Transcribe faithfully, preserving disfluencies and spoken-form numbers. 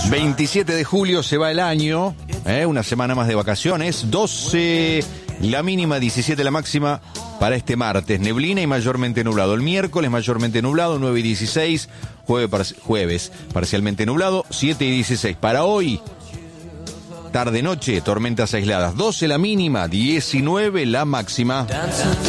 veintisiete de julio se va el año, ¿eh? Una semana más de vacaciones. doce la mínima, diecisiete la máxima para este martes. Neblina y mayormente nublado. El miércoles mayormente nublado, nueve y dieciséis. Jueves, par- jueves parcialmente nublado, siete y dieciséis. Para hoy, tarde-noche, tormentas aisladas. doce la mínima, diecinueve la máxima.